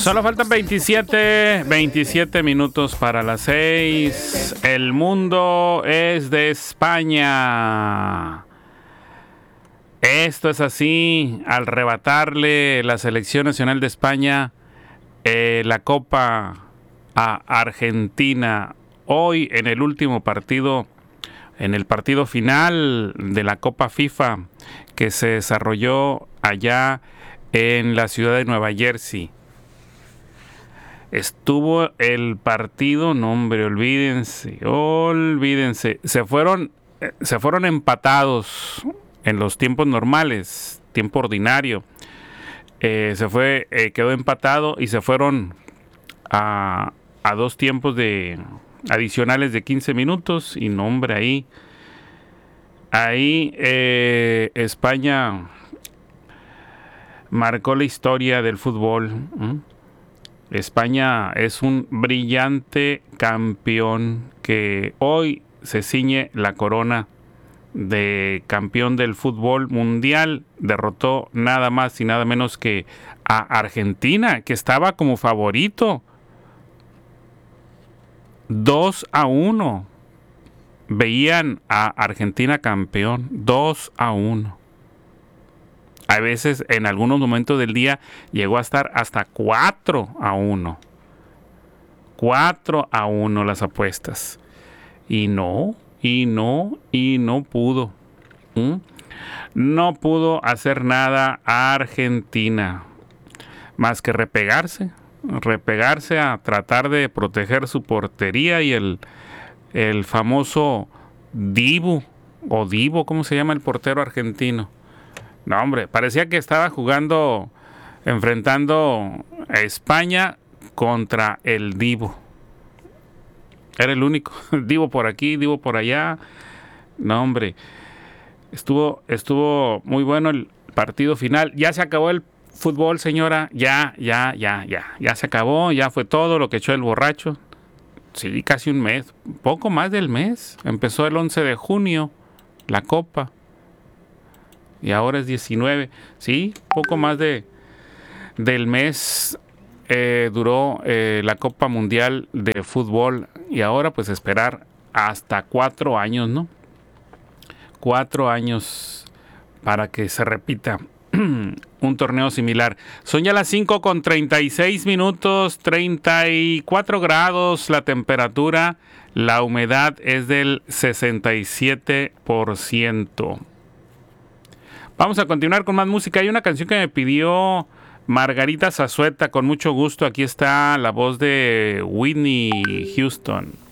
Solo faltan 27 minutos para las 6. El mundo es de España. Esto es así, al arrebatarle la selección nacional de España la Copa a Argentina. Hoy en el último partido, en el partido final de la Copa FIFA que se desarrolló allá en la ciudad de Nueva Jersey. Estuvo el partido, no hombre, olvídense. Se fueron empatados en los tiempos normales, tiempo ordinario. Quedó empatado y se fueron a dos tiempos adicionales de 15 minutos. Y no hombre, ahí España marcó la historia del fútbol. España es un brillante campeón que hoy se ciñe la corona de campeón del fútbol mundial. Derrotó nada más y nada menos que a Argentina, que estaba como favorito. 2-1. Veían a Argentina campeón. 2-1. A veces, en algunos momentos del día, llegó a estar hasta 4-1. 4-1 las apuestas. Y no pudo. No pudo hacer nada a Argentina. Más que repegarse a tratar de proteger su portería y el famoso Dibu, ¿cómo se llama el portero argentino? No, hombre, parecía que estaba enfrentando a España contra el Dibu. Era el único. Dibu por aquí, Dibu por allá. No, hombre. Estuvo muy bueno el partido final. Ya se acabó el fútbol, señora. Ya se acabó. Ya fue todo lo que echó el borracho. Sí, casi un mes. Poco más del mes. Empezó el 11 de junio la Copa. Y ahora es 19. Sí, poco más del mes duró la Copa Mundial de Fútbol. Y ahora pues esperar hasta 4 años, ¿no? 4 años para que se repita un torneo similar. Son ya las 5:36 minutos, 34 grados la temperatura. La humedad es del 67%. Vamos a continuar con más música. Hay una canción que me pidió Margarita Zazueta con mucho gusto. Aquí está la voz de Whitney Houston.